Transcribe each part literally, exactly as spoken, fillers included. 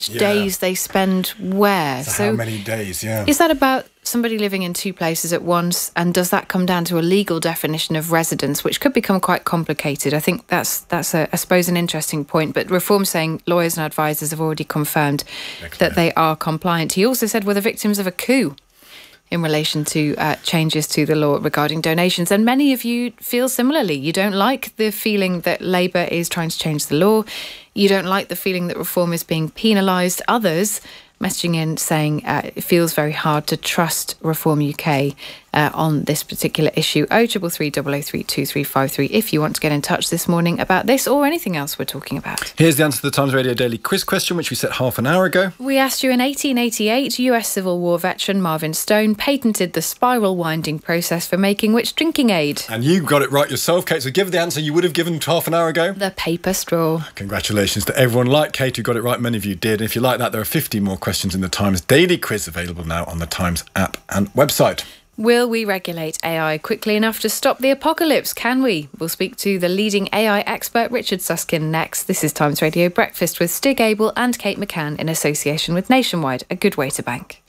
yeah. days they spend where. So, so how many days, yeah. Is that about somebody living in two places at once, and does that come down to a legal definition of residence, which could become quite complicated? I think that's, that's a, I suppose, an interesting point. But Reform saying lawyers and advisors have already confirmed Excellent. that they are compliant. He also said we're the victims of a coup in relation to uh, changes to the law regarding donations. And many of you feel similarly. You don't like the feeling that Labour is trying to change the law. You don't like the feeling that Reform is being penalised. Others messaging in saying uh, it feels very hard to trust Reform U K uh, on this particular issue. oh triple three, double oh three, two three five three if you want to get in touch this morning about this or anything else we're talking about. Here's the answer to the Times Radio Daily quiz question, which we set half an hour ago. We asked you, in eighteen eighty-eight, U S Civil War veteran Marvin Stone patented the spiral winding process for making which drinking aid? And you got it right yourself, Kate, so give the answer you would have given half an hour ago. The paper straw. Congratulations to everyone like Kate who got it right. Many of you did. If you like that, there are fifty more questions in the Times Daily Quiz available now on the Times app and website. Will we regulate A I quickly enough to stop the apocalypse? Can we? We'll speak to the leading A I expert Richard Susskind next. This is Times Radio Breakfast with Stig Abel and Kate McCann in association with Nationwide, a good way to bank.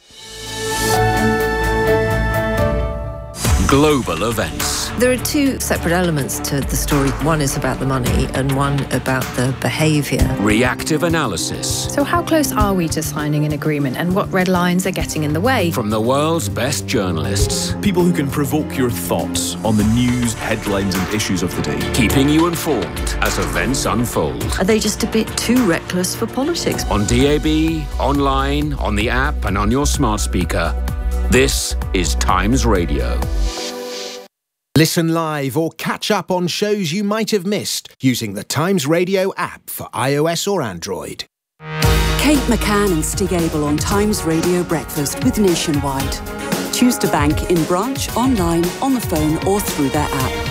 Global events. There are two separate elements to the story. One is about the money and one about the behaviour. Reactive analysis. So how close are we to signing an agreement, and what red lines are getting in the way? From the world's best journalists. People who can provoke your thoughts on the news, headlines and issues of the day. Keeping you informed as events unfold. Are they just a bit too reckless for politics? On D A B, online, on the app and on your smart speaker. This is Times Radio. Listen live or catch up on shows you might have missed using the Times Radio app for iOS or Android. Kate McCann and Stig Abel on Times Radio Breakfast with Nationwide. Choose to bank in branch, online, on the phone or through their app.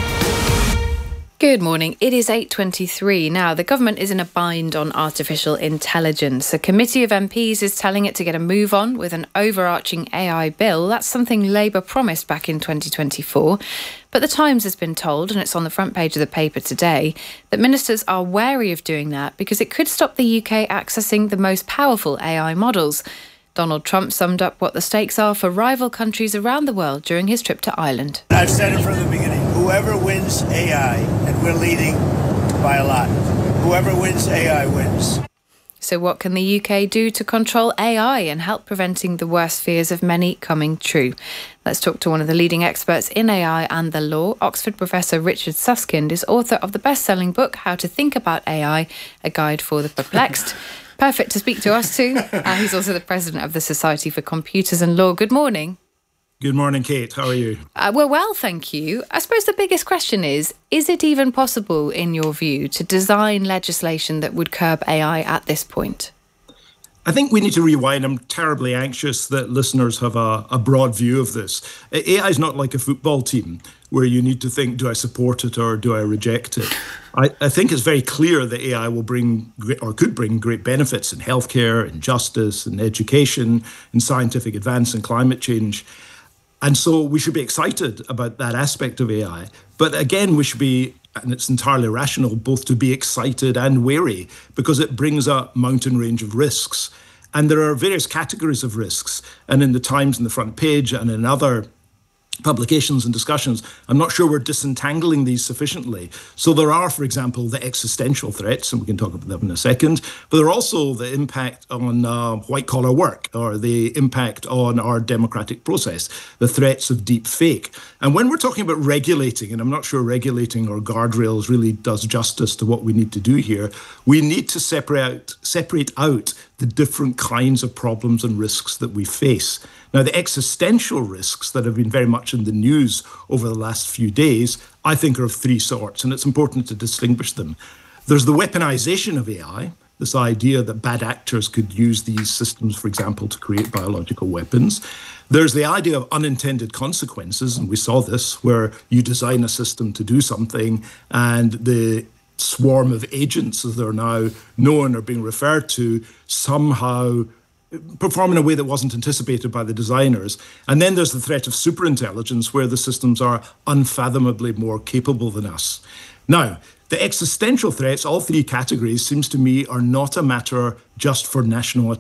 Good morning. It is eight twenty-three. Now, the government is in a bind on artificial intelligence. A committee of M Ps is telling it to get a move on with an overarching A I bill. That's something Labour promised back in twenty twenty-four. But the Times has been told, and it's on the front page of the paper today, that ministers are wary of doing that because it could stop the U K accessing the most powerful A I models. Donald Trump summed up what the stakes are for rival countries around the world during his trip to Ireland. I've said it from the beginning. Whoever wins A I, and we're leading by a lot, whoever wins A I wins. So what can the U K do to control A I and help preventing the worst fears of many coming true? Let's talk to one of the leading experts in A I and the law. Oxford professor Richard Susskind is author of the best-selling book, How to Think About A I, A Guide for the Perplexed. Perfect to speak to us too. Uh, he's also the president of the Society for Computers and Law. Good morning. Good morning, Kate. How are you? Uh, we're well, thank you. I suppose the biggest question is, is it even possible, in your view, to design legislation that would curb A I at this point? I think we need to rewind. I'm terribly anxious that listeners have a, a broad view of this. A I is not like a football team where you need to think, do I support it or do I reject it? I, I think it's very clear that A I will bring or could bring great benefits in healthcare, in justice, in education, in scientific advance and climate change. And so we should be excited about that aspect of A I. But again, we should be, and it's entirely rational, both to be excited and wary, because it brings a mountain range of risks. And there are various categories of risks. And in the Times, in the front page, and in other publications and discussions, I'm not sure we're disentangling these sufficiently. So there are, for example, the existential threats, and we can talk about them in a second, but there are also the impact on uh, white-collar work, or the impact on our democratic process, the threats of deep fake. And when we're talking about regulating, and I'm not sure regulating or guardrails really does justice to what we need to do here, we need to separate, separate out the different kinds of problems and risks that we face. Now, the existential risks that have been very much in the news over the last few days, I think are of three sorts, and it's important to distinguish them. There's the weaponization of A I, this idea that bad actors could use these systems, for example, to create biological weapons. There's the idea of unintended consequences, and we saw this, where you design a system to do something, and the swarm of agents, as they're now known or being referred to, somehow perform in a way that wasn't anticipated by the designers. And then there's the threat of superintelligence, where the systems are unfathomably more capable than us. Now, The existential threats, all three categories, seems to me, are not a matter just for national